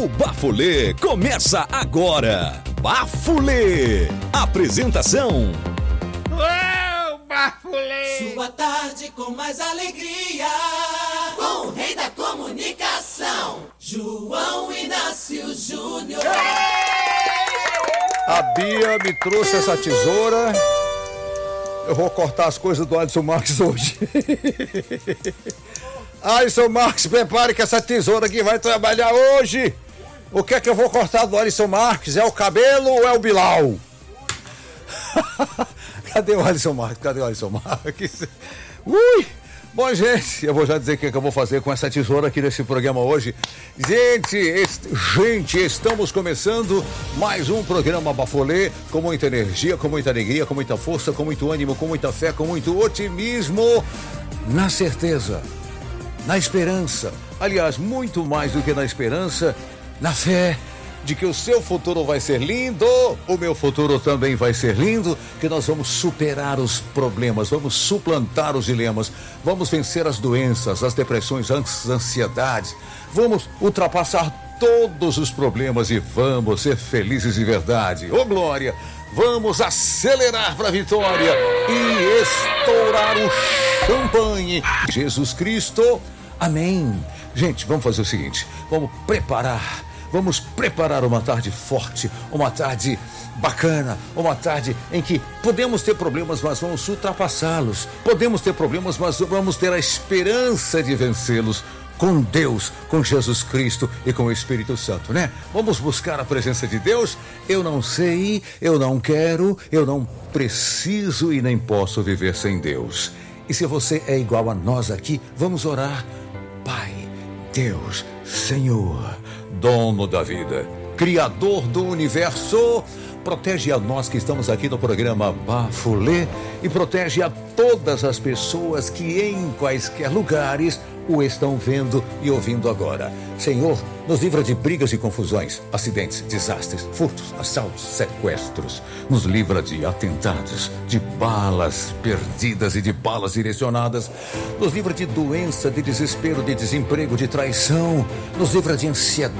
O Bafulê começa agora. Bafulê. Apresentação: Ô, Bafulê! Sua tarde com mais alegria, com o rei da comunicação, João Inácio Júnior. A Bia me trouxe essa tesoura. Eu vou cortar as coisas do Alisson Marques hoje. Alisson Marques, prepare que essa tesoura aqui vai trabalhar hoje. O que é que eu vou cortar do Alisson Marques? É o cabelo ou é o Bilal? Cadê o Alisson Marques? Cadê o Alisson Marques? Ui! Bom, gente, eu vou já dizer o que é que eu vou fazer com essa tesoura aqui nesse programa hoje. Gente, estamos começando mais um programa Bafulê, com muita energia, com muita alegria, com muita força, com muito ânimo, com muita fé, com muito otimismo, na certeza, na esperança, aliás, muito mais do que na esperança, na fé de que o seu futuro vai ser lindo, o meu futuro também vai ser lindo, que nós vamos superar os problemas, vamos suplantar os dilemas, vamos vencer as doenças, as depressões, as ansiedades, vamos ultrapassar todos os problemas e vamos ser felizes de verdade. Ô glória! Vamos acelerar para a vitória e estourar o champanhe. Jesus Cristo, amém. Gente, vamos fazer o seguinte, vamos preparar uma tarde forte, uma tarde bacana, uma tarde em que podemos ter problemas, mas vamos ultrapassá-los. Podemos ter problemas, mas vamos ter a esperança de vencê-los com Deus, com Jesus Cristo e com o Espírito Santo, né? Vamos buscar a presença de Deus. Eu não sei, eu não quero, eu não preciso e nem posso viver sem Deus. E se você é igual a nós aqui, vamos orar. Pai, Deus, Senhor, dono da vida, Criador do universo, protege a nós que estamos aqui no programa Bafulê e protege a todas as pessoas que em quaisquer lugares o estão vendo e ouvindo agora. Senhor, nos livra de brigas e confusões, acidentes, desastres, furtos, assaltos, sequestros. Nos livra de atentados, de balas perdidas e de balas direcionadas. Nos livra de doença, de desespero, de desemprego, de traição. Nos livra de ansiedade,